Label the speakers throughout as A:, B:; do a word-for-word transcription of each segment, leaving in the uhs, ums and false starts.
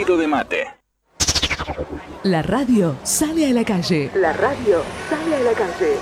A: estilo de mate.
B: La radio sale a la calle.
C: La radio sale a la calle.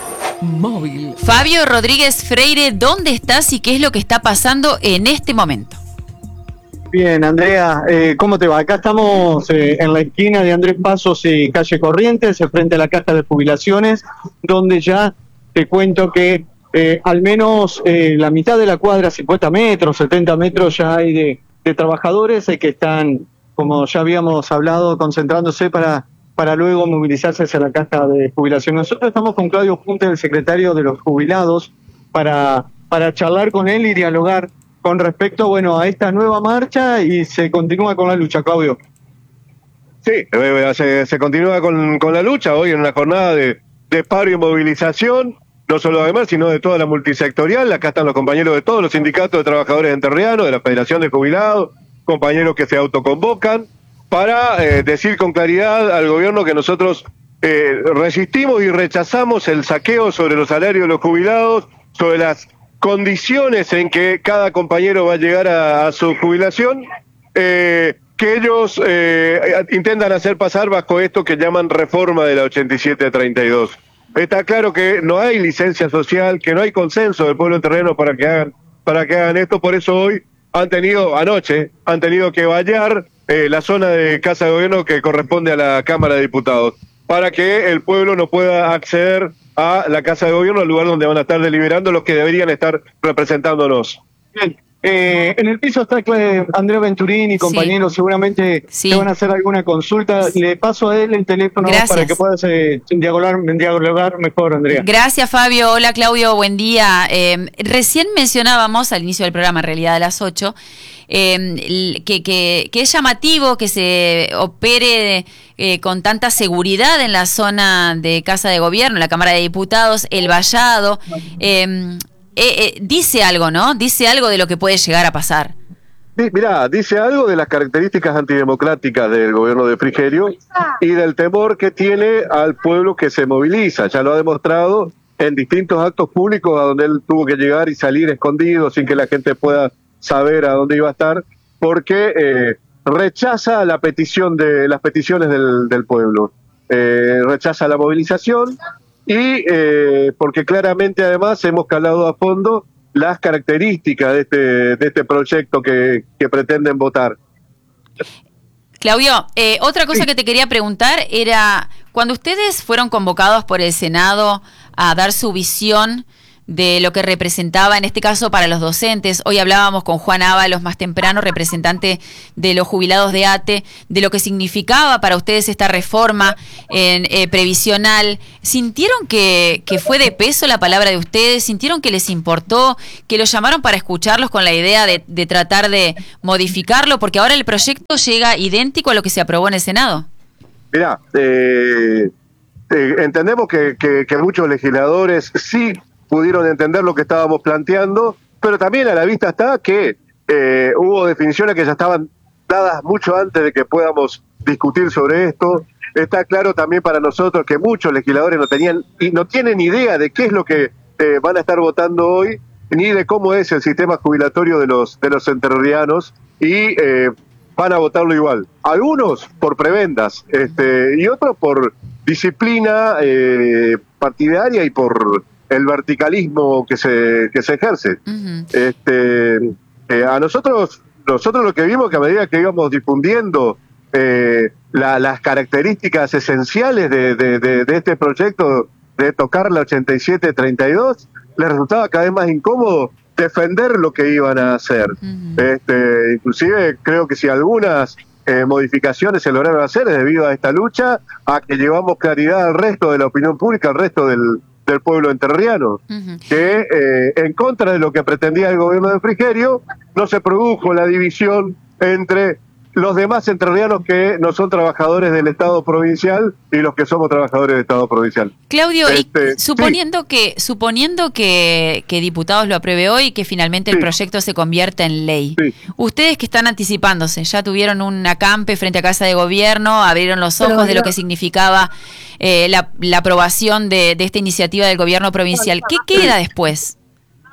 B: Móvil.
D: Fabio Rodríguez Freire, ¿dónde estás y qué es lo que está pasando en este momento?
E: Bien, Andrea, eh, ¿cómo te va? Acá estamos eh, en la esquina de Andrés Pasos y Calle Corrientes, frente a la Caja de Jubilaciones, donde ya te cuento que eh, al menos eh, la mitad de la cuadra, cincuenta metros, setenta metros, ya hay de, de trabajadores eh, que están, como ya habíamos hablado, concentrándose para, para luego movilizarse hacia la Caja de Jubilación. Nosotros estamos con Claudio Punte, el secretario de los jubilados, para, para charlar con él y dialogar con respecto, bueno, a esta nueva marcha, y se continúa con la lucha, Claudio.
F: Sí, se, se continúa con, con la lucha hoy en una jornada de, de paro y movilización, no solo además, sino de toda la multisectorial. Acá están los compañeros de todos los sindicatos de trabajadores entrerrianos, de la Federación de Jubilados, compañeros que se autoconvocan para eh, decir con claridad al gobierno que nosotros eh, resistimos y rechazamos el saqueo sobre los salarios de los jubilados, sobre las condiciones en que cada compañero va a llegar a, a su jubilación, eh, que ellos eh, intentan hacer pasar bajo esto que llaman reforma de la ochenta y siete treinta y dos. Está claro que no hay licencia social, que no hay consenso del pueblo terreno para que hagan, para que hagan esto, por eso hoy han tenido, anoche, han tenido que vallar eh, la zona de Casa de Gobierno que corresponde a la Cámara de Diputados, para que el pueblo no pueda acceder a la Casa de Gobierno, al lugar donde van a estar deliberando los que deberían estar representándonos.
E: Bien, eh, en el piso está Andrea Venturini y compañeros, sí. Seguramente sí. Te van a hacer alguna consulta. Sí. Le paso a él el teléfono. Gracias. Para que puedas eh, dialogar, dialogar mejor, Andrea.
D: Gracias, Fabio. Hola, Claudio, buen día. Eh, recién mencionábamos al inicio del programa, en realidad a las ocho, eh, que, que, que es llamativo que se opere eh, con tanta seguridad en la zona de Casa de Gobierno, la Cámara de Diputados, el vallado. Eh, Eh, eh, dice algo, ¿no? Dice algo de lo que puede llegar a pasar.
F: Sí, mirá, dice algo de las características antidemocráticas del gobierno de Frigerio y del temor que tiene al pueblo que se moviliza. Ya lo ha demostrado en distintos actos públicos a donde él tuvo que llegar y salir escondido sin que la gente pueda saber a dónde iba a estar, porque eh, rechaza la petición de las peticiones del, del pueblo, eh, rechaza la movilización. Y eh, porque claramente además hemos calado a fondo las características de este, de este proyecto que, que pretenden votar.
D: Claudio, eh, otra cosa sí. que te quería preguntar era, cuando ustedes fueron convocados por el Senado a dar su visión de lo que representaba, en este caso para los docentes, hoy hablábamos con Juan Ábalos más temprano, representante de los jubilados de A T E, de lo que significaba para ustedes esta reforma en, eh, previsional, ¿sintieron que, que fue de peso la palabra de ustedes? ¿Sintieron que les importó, que los llamaron para escucharlos con la idea de, de tratar de modificarlo? Porque ahora el proyecto llega idéntico a lo que se aprobó en el Senado.
F: Mirá, eh, eh, entendemos que, que, que muchos legisladores sí pudieron entender lo que estábamos planteando, pero también a la vista está que eh, hubo definiciones que ya estaban dadas mucho antes de que podamos discutir sobre esto. Está claro también para nosotros que muchos legisladores no tenían y no tienen idea de qué es lo que eh, van a estar votando hoy, ni de cómo es el sistema jubilatorio de los de los entrerrianos, y eh, van a votarlo igual. Algunos por prebendas, este, y otros por disciplina eh, partidaria y por el verticalismo que se que se ejerce. Uh-huh. Este, eh, a nosotros nosotros lo que vimos que a medida que íbamos difundiendo eh, la, las características esenciales de, de, de, de este proyecto de tocar la ochenta y siete treinta y dos, les resultaba cada vez más incómodo defender lo que iban a hacer. Uh-huh. Este, inclusive creo que si algunas eh, modificaciones se lograron hacer es debido a esta lucha, a que llevamos claridad al resto de la opinión pública, al resto del del pueblo entrerriano, uh-huh. que eh, en contra de lo que pretendía el gobierno de Frigerio, no se produjo la división entre los demás entrerrianos que no son trabajadores del Estado provincial y los que somos trabajadores del Estado provincial.
D: Claudio, este, y suponiendo sí. que suponiendo que, que diputados lo apruebe hoy y que finalmente sí. el proyecto se convierta en ley, sí. ustedes que están anticipándose, ya tuvieron un acampe frente a Casa de Gobierno, abrieron los ojos Pero, de lo que significaba eh, la, la aprobación de, de esta iniciativa del gobierno provincial. ¿Qué queda después?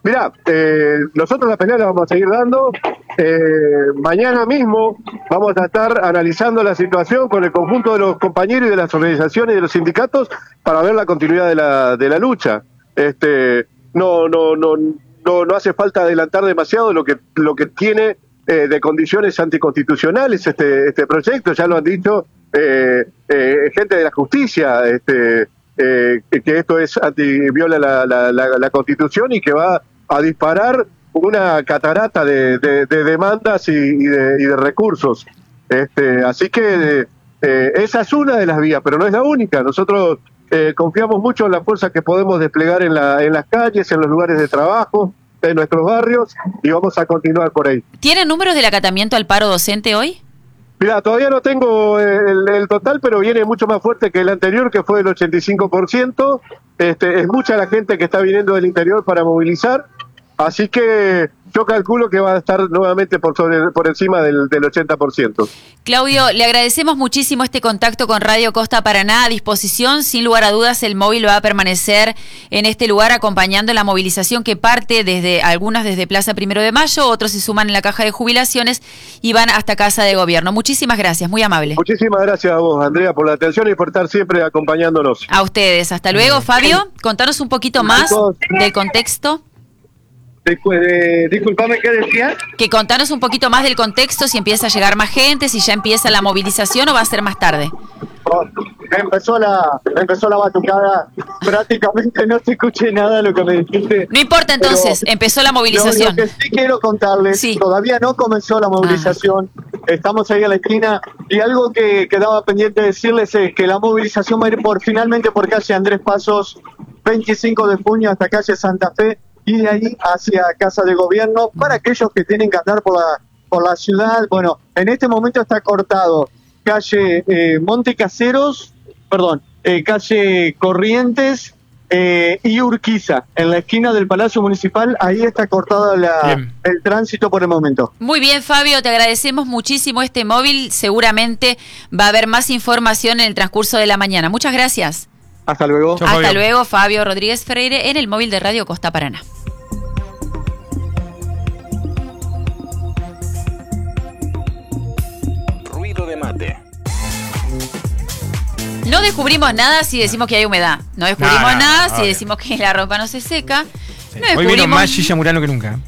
F: Mirá, eh, nosotros la pelea la vamos a seguir dando. Eh, mañana mismo vamos a estar analizando la situación con el conjunto de los compañeros y de las organizaciones y de los sindicatos para ver la continuidad de la, de la lucha. Este, no, no, no, no, no hace falta adelantar demasiado lo que, lo que tiene eh, de condiciones anticonstitucionales este, este proyecto. Ya lo han dicho eh, eh, gente de la justicia, este, eh, que esto es anti, viola la, la, la, la Constitución y que va a disparar una catarata de, de, de demandas y, y, de, y de recursos. Este, así que eh, esa es una de las vías, pero no es la única. Nosotros eh, confiamos mucho en la fuerza que podemos desplegar en, la, en las calles, en los lugares de trabajo, en nuestros barrios, y vamos a continuar por ahí.
D: ¿Tienen números del acatamiento al paro docente hoy?
F: Mira, todavía no tengo el, el total, pero viene mucho más fuerte que el anterior, que fue el ochenta y cinco por ciento. Este, es mucha la gente que está viniendo del interior para movilizar. Así que yo calculo que va a estar nuevamente por sobre por encima del, del ochenta por ciento.
D: Claudio, le agradecemos muchísimo este contacto con Radio Costa Paraná. A disposición, sin lugar a dudas, el móvil va a permanecer en este lugar acompañando la movilización que parte desde algunas desde Plaza Primero de Mayo, otros se suman en la caja de jubilaciones y van hasta Casa de Gobierno. Muchísimas gracias, muy amable.
F: Muchísimas gracias a vos, Andrea, por la atención y por estar siempre acompañándonos.
D: A ustedes, hasta luego. Fabio, contanos un poquito más del contexto.
E: Eh, disculpame, ¿qué decías?
D: Que contanos un poquito más del contexto, si empieza a llegar más gente, si ya empieza la movilización o va a ser más tarde.
E: Oh, empezó la empezó la batucada, prácticamente no te escuché nada de lo que me dijiste.
D: No importa entonces, pero empezó la movilización.
E: Lo, lo que sí quiero contarles, sí. Todavía no comenzó la movilización, ah. Estamos ahí a la esquina, y algo que quedaba pendiente de decirles es que la movilización va a ir por, finalmente por calle Andrés Pasos, veinticinco de junio hasta calle Santa Fe, y de ahí hacia Casa de Gobierno, para aquellos que tienen que andar por la, por la ciudad. Bueno, en este momento está cortado calle eh, Montecaseros, perdón, eh, calle Corrientes eh, y Urquiza, en la esquina del Palacio Municipal. Ahí está cortado la, el tránsito por el momento.
D: Muy bien, Fabio, te agradecemos muchísimo este móvil. Seguramente va a haber más información en el transcurso de la mañana. Muchas gracias.
E: Hasta luego.
D: Chau, Hasta Fabio. luego, Fabio Rodríguez Freire en el móvil de Radio Costa Paraná.
A: Ruido de mate.
D: No descubrimos nada si decimos que hay humedad. No descubrimos no, no, nada no, si decimos que la ropa no se seca.
G: Sí.
D: No
G: Hoy vino más Gilla Murano que nunca.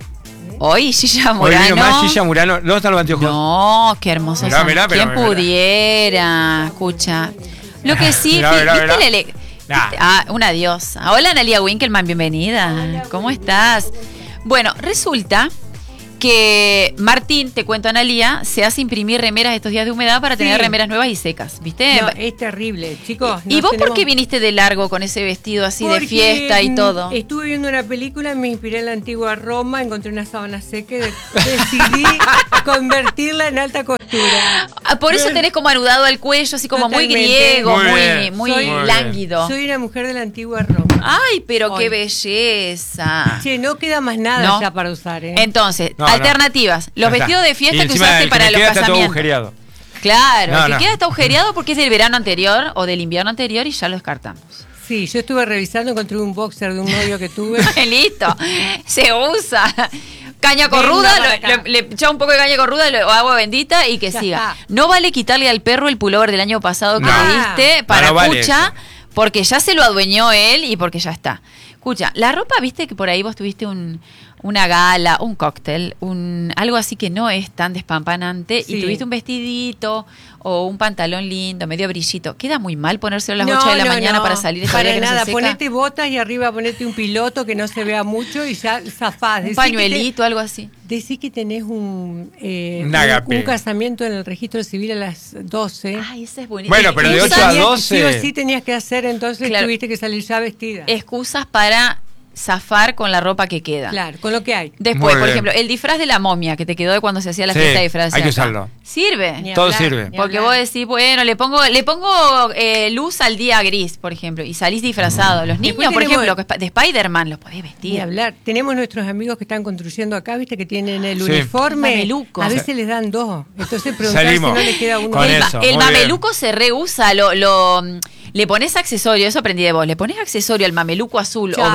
D: Hoy Gilla Murano.
G: Hoy vino más Gilla Murano. ¿Dónde están los anteojos?
D: No, qué hermoso.
G: Mirá, mirá,
D: ¿Quién
G: mirá,
D: pudiera? Mirá. Escucha. Lo que sí,
G: mirá, mirá,
D: ¿viste
G: mirá.
D: Lele? Nah. Ah, una diosa. Hola, Analia Winkelmann, bienvenida. Hola, ¿cómo estás? Bueno, resulta que Martín, te cuento, Analia, se hace imprimir remeras estos días de humedad para tener sí. remeras nuevas y secas, ¿viste?
H: No, es terrible, chicos.
D: ¿Y vos tenemos... por qué viniste de largo con ese vestido así Porque de fiesta y todo?
H: Estuve viendo una película, me inspiré en la antigua Roma, encontré una sábana seca y decidí convertirla en alta costura.
D: Por eso tenés como anudado al cuello, así como Totalmente. muy griego, muy, muy, muy soy, lánguido.
H: Soy una mujer de la antigua Roma.
D: Ay, pero Hoy. qué belleza.
H: Che, no queda más nada ¿No? ya para usar, ¿eh?
D: Entonces,
G: no,
D: alternativas.
G: No.
D: Los vestidos de fiesta que usaste
G: que
D: para los
G: queda
D: casamientos.
G: Está todo agujereado.
D: Claro,
G: no,
D: el que
G: no.
D: queda está agujereado porque es del verano anterior o del invierno anterior y ya lo descartamos.
H: Sí, yo estuve revisando, encontré un boxer de un novio que tuve.
D: Listo, se usa. Caña corruda, lo, lo, le echaba un poco de caña corruda o agua bendita y que ya siga. Está. No vale quitarle al perro el pullover del año pasado que
G: no.
D: le diste para
G: no, no vale
D: Cucha,
G: eso.
D: Porque ya se lo adueñó él y porque ya está. Escucha, la ropa, viste que por ahí vos tuviste un, una gala, un cóctel, un algo así que no es tan despampanante sí. y tuviste un vestidito o un pantalón lindo, medio brillito. ¿Queda muy mal ponérselo a las
H: no,
D: ocho de la
H: no,
D: mañana
H: no.
D: para salir de
H: Para
D: que
H: nada,
D: no se seca?
H: ponete botas y arriba ponete un piloto que no se vea mucho y ya zafás.
D: Un
H: Decí
D: pañuelito,
H: te,
D: algo así.
H: Decí que tenés un, eh,
G: un,
H: un, un casamiento en el registro civil a las doce.
D: Ay, ese es buenísimo.
G: Bueno, pero de ocho a doce.
H: Sí o sí tenías que hacer, entonces claro. tuviste que salir ya vestida.
D: Excusas para zafar con la ropa que queda.
H: Claro, con lo que hay.
D: Después, por ejemplo, el disfraz de la momia que te quedó de cuando se hacía la
G: sí,
D: fiesta de disfraces.
G: Hay que usarlo.
D: Sirve.
H: Ni
G: Todo
H: hablar,
G: sirve.
D: Porque vos decís, bueno, le pongo le pongo eh, luz al día gris, por ejemplo, y salís disfrazado. Los niños, por ejemplo, de Spider-Man, los podés vestir.
H: Ni hablar. Tenemos nuestros amigos que están construyendo acá, viste, que tienen el
G: sí.
H: uniforme.
D: Mameluco.
H: A veces les dan dos. Entonces preguntás si no le queda uno.
G: Con
D: el
G: eso,
D: el mameluco
G: bien.
D: se reusa, lo, lo le pones accesorio, eso aprendí de vos, le pones accesorio al mameluco azul
H: ya,
D: o verde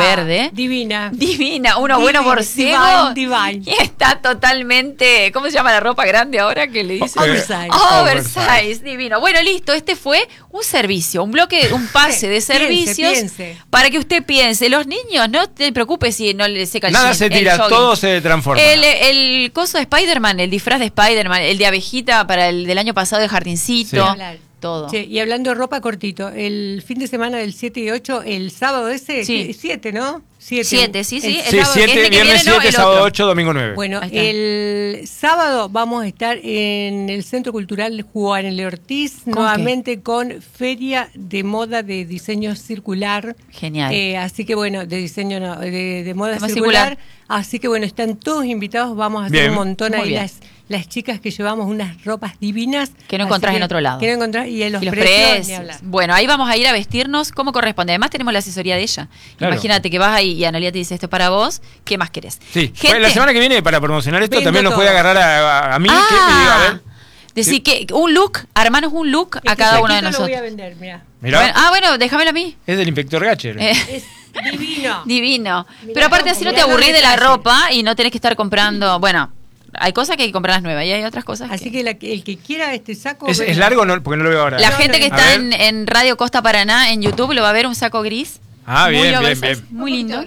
H: Divina.
D: Divina, uno
H: Divina,
D: bueno borcego.
H: divine, divine.
D: Y está totalmente, ¿cómo se llama la ropa grande ahora que le dicen?
H: Oversize.
D: Oversize,
G: Oversize.
D: divino. Bueno, listo, este fue un servicio, un bloque, un pase de
H: Piense,
D: servicios
H: piense.
D: para que usted piense. Los niños, no te preocupes si no le seca el
G: Nada
D: jean,
G: se
D: el
G: tira,
D: jogging.
G: todo se transforma.
D: El, el coso de Spider-Man, el disfraz de Spider-Man, el de abejita para el del año pasado de jardincito,
H: Hablar.
D: todo.
H: Che, y hablando de ropa cortito, el fin de semana del siete y ocho, el sábado ese,
D: Sí.
H: siete, ¿no? siete.
D: Siete, sí, sí.
H: El
G: Sí,
H: sábado-
G: siete,
D: este que
G: viernes
D: viene, no,
G: siete,
D: el
G: sábado
D: otro.
G: ocho, domingo nueve.
H: Bueno,
D: Ahí está.
H: el sábado vamos a estar en el Centro Cultural Juan L. Ortiz,
D: ¿Con
H: nuevamente con Feria de Moda de Diseño Circular.
D: Genial.
H: Eh, así que bueno, de diseño no, de, de moda
D: Tema
H: circular.
D: circular.
H: Así que bueno, están todos invitados, vamos a hacer
G: Bien.
H: un montón
D: Muy
H: ahí
D: bien.
H: las, las chicas que llevamos unas ropas divinas.
D: Que no
H: Así
D: encontrás en otro lado.
H: Que no encontrás, y en los,
D: Y los
H: precios, ni
D: precios.
H: hablar.
D: Bueno, ahí vamos a ir a vestirnos como corresponde. Además tenemos la asesoría de ella.
G: Claro.
D: Imagínate que vas ahí y Analia te dice esto es para vos. ¿Qué más querés?
G: Sí,
D: Gente,
G: la semana que viene, para promocionar esto,
H: Vendo
G: también nos
H: todo.
G: puede agarrar a, a- a mí, que me diga, a
D: ah,
G: ver.
D: decir que un look, armanos un look a
H: Este
D: cada uno de
H: saquito lo voy
D: nosotros.
H: a vender, mirá.
G: Mirá,
D: Bueno, ah, bueno, déjamelo a mí.
G: es del inspector Gacher.
D: Eh,
H: Es divino.
D: divino.
H: Mirá
D: Pero aparte
H: cómo-
D: así no te
H: mirá los
D: aburrís de la
H: detalles.
D: ropa y no tenés que estar comprando. Bueno, hay cosas que hay que comprarlas nuevas y hay otras cosas
H: Así que la- el que quiera este saco.
G: ¿Es,
H: venga.
G: es largo o no? Porque no lo veo ahora.
D: La
H: No,
D: gente
H: no,
D: que
H: no.
D: está
G: A
D: en,
G: ver.
D: en Radio Costa Paraná en YouTube lo va a ver un saco gris.
G: Ah, bien,
D: Muy
G: bien,
D: oversize,
G: bien.
D: Muy lindo.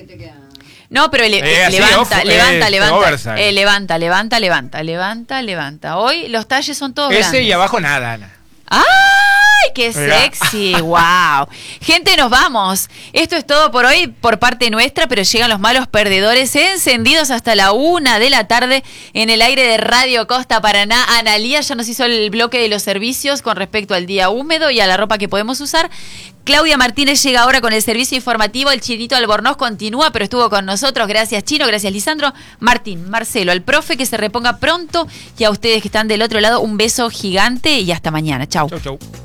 D: No, pero le-
G: Eh, así,
D: levanta,
G: off,
D: levanta,
G: eh,
D: levanta,
G: oversize.
D: eh, levanta, levanta, levanta, levanta, levanta. Hoy los talles son todos
G: Ese
D: grandes.
G: y abajo nada, Ana.
D: ¡Ay, qué
G: Mirá.
D: sexy! ¡Wow! Gente, nos vamos. Esto es todo por hoy por parte nuestra, pero llegan los malos perdedores encendidos hasta la una de la tarde en el aire de Radio Costa Paraná. Analía ya nos hizo el bloque de los servicios con respecto al día húmedo y a la ropa que podemos usar. Claudia Martínez llega ahora con el servicio informativo. El Chinito Albornoz continúa, pero estuvo con nosotros. Gracias, Chino. Gracias, Lisandro. Martín, Marcelo, al profe que se reponga pronto. Y a ustedes que están del otro lado, un beso gigante y hasta mañana. Chau.
G: Chau, chau.